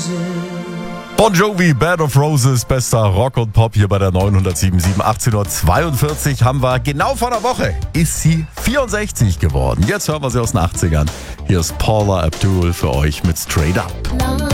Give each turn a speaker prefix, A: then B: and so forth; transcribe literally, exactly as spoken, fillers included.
A: Bon Jovi, Bed of Roses, bester Rock und Pop hier bei der neunhundertsieben Komma sieben. achtzehn Uhr zweiundvierzig haben wir, genau vor einer Woche ist sie vierundsechzig geworden. Jetzt hören wir sie aus den achtzigern. Hier ist Paula Abdul für euch mit Straight Up.